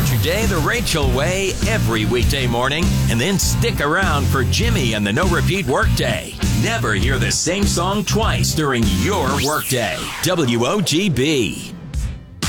your day the Rachel way every weekday morning, and then stick around for Jimmy and the No Repeat Workday. Never hear the same song twice during your workday. WOGB.